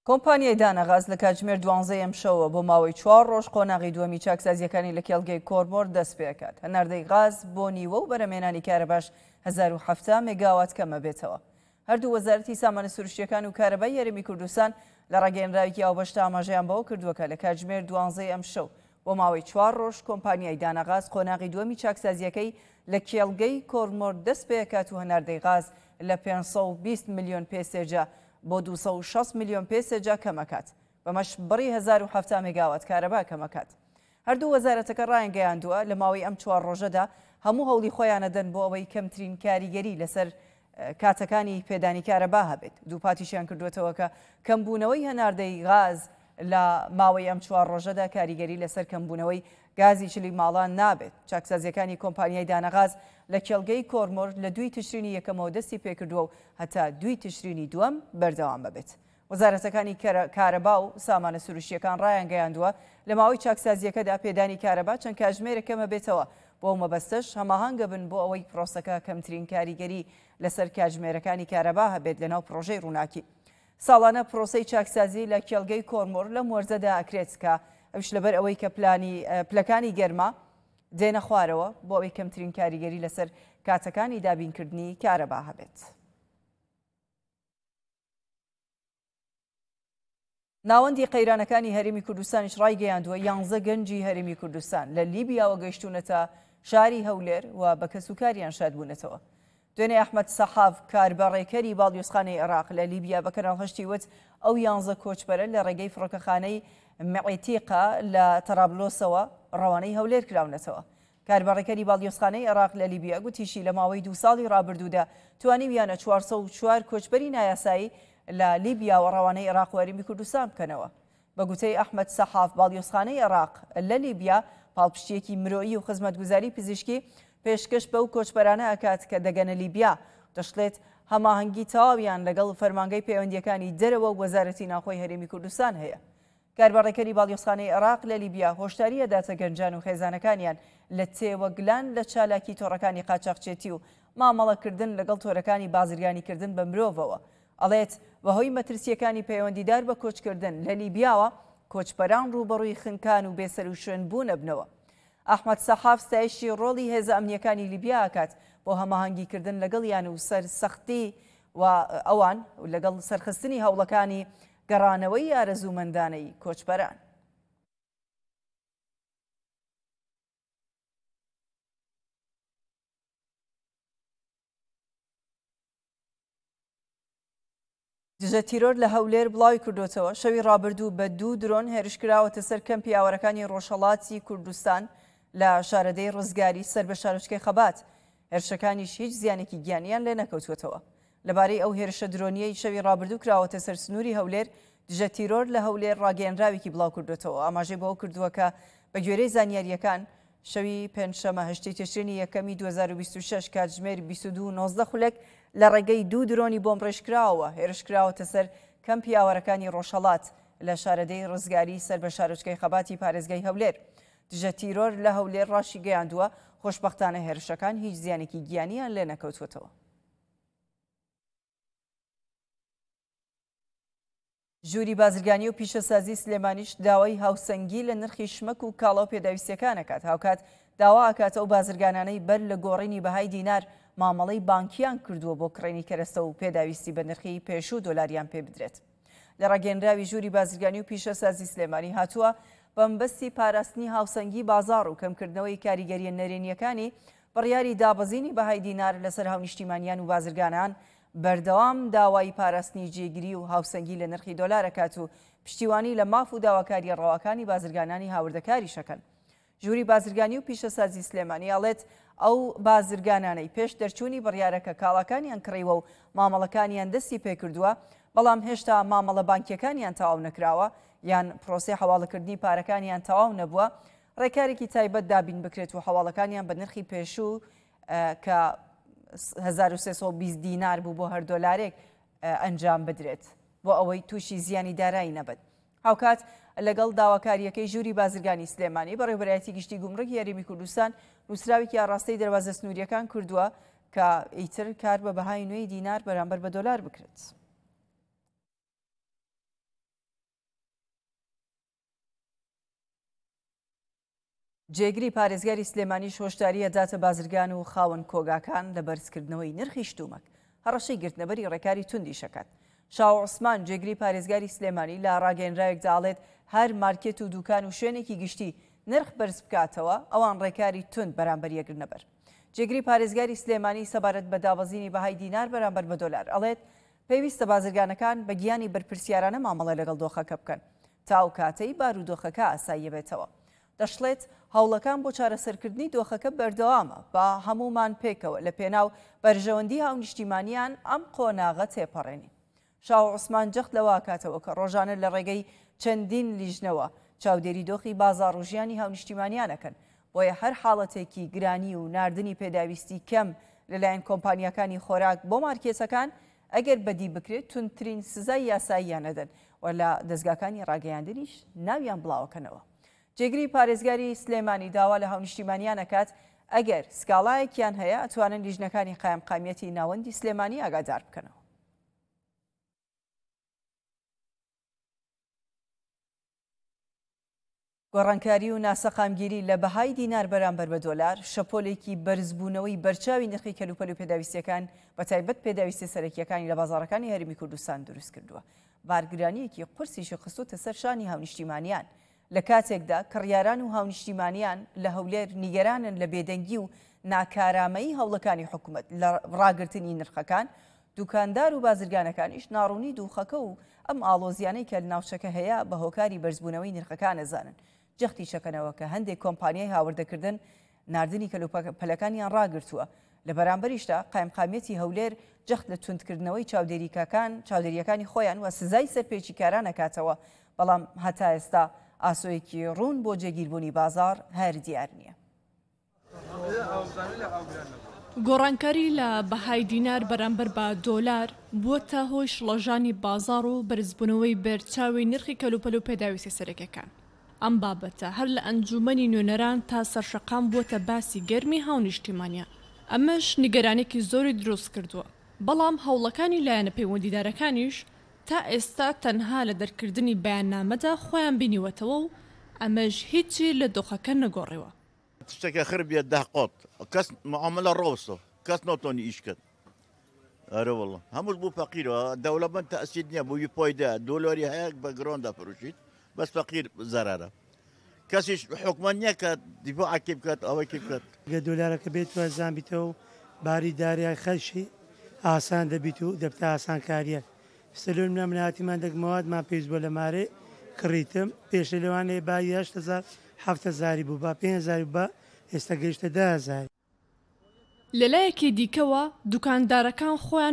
کۆمپانیای دانەغاز لە کاتژمێر 12 ئەمشەوە بۆ ماوەی 4 ڕۆژ قۆناغی دووەمی چاکسازیەکانی لە کێڵگەی کۆرمۆر دەست پێ دەکات. هەناردەی غاز بۆ نیوە و بەرەمێنانی کارەباش 1070 مێگاوات کەمە بێتەوە. هەردوو وەزارەتی سامانە سروشتیەکان و کارەبای یاریمی کوردستان لە ڕاگەیەنراوێکی ئاوبەشتە ئاماژەیان بەوە کردووە لە کاتژمێر 12 ئەمشەو بۆ ماوەی 4 ڕۆژ کۆمپانیای دانەغاز قۆناغی دووەمی چاکسازیەکەی لە کێڵگەی کۆرمۆر دەست پێ دەکات و هەناردەی غاز لە 520 میلیۆن پێسێجا بۆ 260 میلیۆن پێسێجا کەمەکات. بەمەش بڕی 1070 مێگاوات کارەبا کەمەکات. هەردوو وەزارەتەکە ڕایانگەیاندووە لە ماوەی ئەم 4 ڕۆژەدا هەموو هەوڵی خۆیانەدەن بۆ ئەوەی کەمترین کاریگەری لەسەر کاتەکانی پێدانی کارەبا هەبێت. دوو پاتیشیان کردوێتەوە کە کەمبوونەوەی هەناردەی غاز لە ماوەی ئەم 4 ڕۆژەدا کاریگەری لەسەر کەمبوونەوەی گازی چلی ماڵان نابێت. چاکسازیەکانی کۆمپانیای دانەغاز لە کێڵگەی کۆرمۆر لە 2 تشرینی یەکەمەوە دەستی پێکردووە و هەتا 2 تشرینی دووەم بەردەوام ببێت. وەزارەتەکانی کارەبا و سامانە سروشتیەکان ڕایانگەیاندووە لە ماوەی چاکسازیەکەدا پێدانی کارەبا چەند کاتژمێرە کەمە بێتەوە بۆ ئەو مەبەستەش هەماهەنگە بن بۆ ئەوەی پرۆسەکە کەمترین کاریگەری لەسەر کاتژمێرەکانی کارەبا هەبێت لەناو پرۆژەی ڕووناکی. ساڵانە پرۆسەی چاکسازی لە کێڵگەی کۆرمۆر لە وەرزەدا ئەکرێت کە ئەوش لەبەر ئەوەی کە پلەکانی گەرما دێنە خوارەوە بۆ ئەوەی کەمترین کاریگەری لەسەر کاتەکانی دابینکردنی کارەبا هەبێت. ناوەندی قەیرانەکانی هەرێمی کوردستانیش ڕایگەیاندووە 11 گەنجی هەرێمی کوردستان لە لیبیاوە گەیشتوونەتە شاری هەولێر و بە کەسوکاریان شادبوونەتەوە. دوێنێ ئەحمەد سەحاف کاربەڕێکەری باڵیۆزخانەی عێراق لە لیبیا بە کەناڵ هەشتی وت ئەو 11 کۆچبەرە لە ڕێگەی فڕۆکەخانەی مەعیتیقا لە تەرابلۆسەوە ڕەوانەی هەولێر کراونەتەوە. کاربەڕێکەری باڵیۆزخانەی عێراق لە لیبیا گوتیشی لە ماوەی 2 ساڵی ڕابردوودا توانیویانە 404 کۆچبەری نایاسایی لە لیبیا و ڕەوانەی عێراق و هەرێمی کوردستان بکەنەوە. بە گوتەی ئەحمەد سەحاف باڵیۆزخانەی عێراق لە لیبیا پاڵپشتیەکی مرۆیی و خزمەتگوزاری پزیشکی پێشکەش بەو کۆچبەرانە ئەکات کە دەگەنە لیبیا دەشڵێت هەماهەنگی تەواویان لەگەڵ فەرمانگەی پەیوەندیەکانی دەرەوە و وەزارەتی ناوخۆی هەرێمی کوردستان هەیە. کاربەڕێکەری باڵیۆزخانەی عێراق لە لیبیا هۆشداری ئەداتە گەنجان و خێزانەکانیان لە تێوەگلان لە چالاکی تۆڕەکانی قاچاقچێتی و مامەڵەکردن لەگەڵ تۆرەکانی بازرگانیکردن بە مرۆڤەوە. ئەڵێت بەهۆی مەترسیەکانی پەیوەندیدار بە کۆچکردن لە لیبیاوە کۆچبەران ڕوبەڕووی خنکان و بێسەر و شوێن بوون ئەبنەوە. ئەحمەد سەحاف ستایشی ڕۆڵی هێزە ئەمنیەکانی لیبیا ئاکات بۆ هەماهەنگیکردن لەگەڵیان و سەرسەختی و ئەوان لەگەڵ سەرخستنی هەوڵەکانی گەڕانەوەی ئارەزوومەندانەی کۆچبەران. دژە تیرۆر لە هەولێر بڵاوی کردوتەوە. شەوی ڕابردوو بە 2 درۆن هێرشکراوەتە سەر کەمپی ئاوەرەکانی ڕۆژهەڵاتی کوردستان لە شارەدەی ڕزگاری سەر بە شارۆچکەی خەبات. هێرشەکانیش هیچ زیانێکی گیانیان لێ نەکەوتوێتەوە. لەبارەی ئەو هێرشە درۆنیەی شەوی ڕابردوو کراوەتە سەر سنووری هەولێر دژە تیرۆر لە هەولێر ڕاگەیەنراوێکی بڵاو کردوێتەوە. ئاماژەی بەوە کردووە کە بە گوێرەی زانیاریەکان شەوی پێنجشەمە 8 تشرینی یەکەمی 2026 کاتژمێر 22:19 خولێک لە ڕێگەی 2 درۆنی بۆم ڕێژکراوە هێرشکراوەتە سەر کەمپی ئاوەرەکانی ڕۆژهەڵات لە شارەدەی ڕزگاری سەر بە شارۆچکەی خەباتی پارێزگای هەولێر. دژە تیرۆر لە هەولێر ڕاشی گەیاندووە. خۆشبەختانە هێرشەکان هیچ زیانێکی گیانیان لێ نەکەوتوێتەوە. ژووری بازرگانی و پیشەسازی سلێمانیش داوای هاوسەنگی لە نرخی شمەک و کاڵە و پێداویستیەکان ئەکات. هاوکات داوا ئەکاتە ئەو بازرگانانەی بەر لە گۆڕینی بەهای دینار مامەڵەی بانکیان کردووە بۆ کڕینی کەرەستە و پێداویستی بە نرخی پێشوو دۆلاریان پێ بدرێت. لە ڕاگەیەنراوی ژووری بازرگانی و پیشەسازی سلێمانی هاتووە بەمبەستی پاراستنی هاوسەنگی بازاڕ و کەمکردنەوەی کاریگەریە نەرێنیەکانی بڕیاری دابەزینی بەهای دینار لەسەر هاونیشتیمانیان و بازرگانان بەردەوام داوای پاراستنی جێگیری و هاوسەنگی لە نرخی دۆلارەکات و پشتیوانی لە ماف و داواکاری ڕەواکانی بازرگانانی هاوردەکاری شەکەن. ژووری بازرگانی و پیشەسازی سلێمانی ئەڵێت ئەو بازرگانانەی پێش دەرچوونی بڕیارەکە کاڵەکانیان کڕیوە و مامەڵەکانیان دەستی پێکردووە بەڵام هێشتا مامەڵە بانکیەکانیان تەواو نەکراوە یان پرۆسەی حەواڵەکردنی پارەکانیان تەواو نەبووە ڕێکارێکی تایبەت دابین بکرێت و حەواڵەکانیان بە نرخی پێشوو کە 1320 دینار بوو بۆ هەر دۆلارێک ئەنجام بدرێت بۆ ئەوەی تووشی زیانی دارایی نەبێت. هاوکات لەگەڵ داواکاریەکەی ژووری بازرگانی سلێمانی بەڕێوەبەرایەتی گشتی گومڕەکی هەرێمی کوردستان نووسراوێکی ئاڕاستەی دەربازە سنووریەکان کردووە کە ئیتر کار بە بەهای نوێی دینار بەرامبەر بە دۆلار بکرێت. جێگری پارێزگاری سلێمانی هۆشداری ئەداتە بازرگان و خاوەن کۆگاکان لە بەرزکردنەوەی نرخی شتومەک هەڕەشەی گرتنەبەری ڕێکاری توندی شەکات. شاو عوسمان جێگری پارێزگاری سلێمانی لە ڕاگەیەنراوێک داڵێت هەر مارکێت و دوکان و شوێنێکی گشتی نرخ بەرز بکاتەوە ئەوان ڕێکاری تند بەرامبەر یەکگرنەبەر. جێگری پارێزگاری سلێمانی سەبارەت بە دابەزینی بەهای دینار بەرامبەر بە دۆلار ئەڵێت پێویستە بازرگانەکان بە گیانی بەرپرسیارانە مامەڵە لەگەڵ دۆخەکە بکەن تا ئەو کاتەی بارودۆخەکە ئاسایی بێتەوە. دەشڵێت هەوڵەکان بۆ چارەسەرکردنی دۆخەکە بەردەوامە با هەمومان پێکەوە لە پێناو بەرژەوەندی هاونیشتیمانیان ئەم قۆناغە تێپەڕێنین. شاو عوسمان جەخت لەوە کاتەوە کە ڕۆژانە لە ڕێگەی چەندین لیژنەوە چاودێری دۆخی بازاڕ و ژیانی هاونیشتیمانیانەکەن بۆیە هەر حاڵەتێکی گرانی و ناردنی پێداویستی کەم لەلایەن کۆمپانیەکانی خۆراک بۆ مارکێتەکان ئەگەر بەدی بکرێت تونترین سزای یاساییان ئەدەن و لە دەستگاکانی ڕاگەیاندنیش ناویان بڵاوکەنەوە. جێگری پارێزگاری سلێمانی داوا لە هاونیشتیمانیان ئەکات ئەگەر سکاڵایەکیان هەیە ئەتوانن لیژنەکانی قایمقامیەتی ناوەندی سلێمانی ئاگادار بکەنەوە. گۆڕانکاری و ناسەقامگیری لە بەهای دینار بەرامبەر بە دۆلار شەپۆلێکی بەرزبوونەوەی بەرچاوی نرخی کەلوپەل و پێداویستیەکان بە تایبەت پێداویستی سەرەکیەکانی لە بازاڕەکانی هەرمی کوردستان دروست کردووە. بارگرانیەکی قورسیشی خستوتە سەر شانی هاونیشتیمانیان لە کاتێکدا کڕیاران و هاونیشتیمانیان لە هەولێر نیگەرانن لە بێدەنگی و ناکارامەیی هەوڵەکانی حکوومەت لە ڕاگررتنی نرخەکان، دوکاندار و بازرگانەکانیش ناڕوونی دووخەکە و ئەم ئاڵۆزیانەی کە لە ناوچەکە هەیە بە هۆکاری بەرزبوونەوەی نرخەکان ئەزانن. جەختی شەکەنەوە کە هەندێک کۆمپانیای هاوردەکردن ناردنی کەلوپەلەکانیان ڕاگرتووە. لە بەرامبەریشدا قایمقامیەتی هەولێر جەخت لە توندکردنەوەی چاودێریەکانی خۆیان و سزای سەرپێچی کاران ئەکاتەوە، بەڵام هەتا ئێستا ئاسۆیەکی ڕوون بۆ جێگیربوونی بازار هەر دیار نییە. گۆڕانکاری لە بەهای دینار بەرامبەر بە دۆلار بووەتە هۆی شڵەژانی بازار و بەرزبوونەوەی بەرچاوی نرخی کەلوپەل و پێداویستی سەرەکیەکان. ئەم بابەتە هەر لە ئەنجومەنی نوێنەران تا سەرشەقام بووەتە باسی گەرمی هاونیشتیمانیان. ئەمەش نیگەرانێکی زۆری دروست کردووە، بەڵام هەوڵەکانی لایەنە پەیوەندیدارەکانیش تا ئێستا تەنها لە دەرکردنی بەیاننامەدا خۆیان بینیوەتەوە و ئەمەش هیچی لە دۆخەکە نەگۆڕیوە. تشتكي خربية دهقات كاس معاملة روسو كاس نوتوني إيشكت أره والله همش بو فقير الدولة من تأسيدني بو يبايدا دولاري هيك باجروندا فروشيت بس فقير زرارة كاسيش حكمانية كات دفاع كيف كات أو كيف كات دولار كبيت وزان بيتو باري داري خشي آسان دبيتو دبتا آسان كاريا سلول من هاتي من دك مواد ما بيز ولا ماري كريتم بيش لواني بايش تزار 7,000 بوو با 5,000 بە ئێستا گەیشتە 10,000. لەلایەکی دیکەوە دوکاندارەکان خۆیان